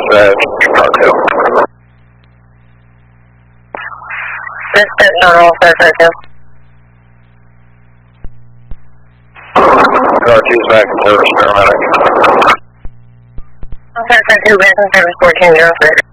Parkdale. This is normal, 432. Car 2's back in service, paramedic. 432, back in service, 1406.